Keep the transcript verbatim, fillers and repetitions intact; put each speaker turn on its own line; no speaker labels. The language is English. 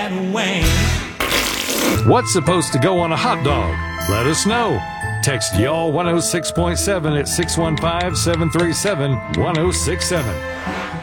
and Wayne.
What's supposed to go on a hot dog? Let us know. Text y'all one oh six point seven at six one five, seven three seven, one oh six seven.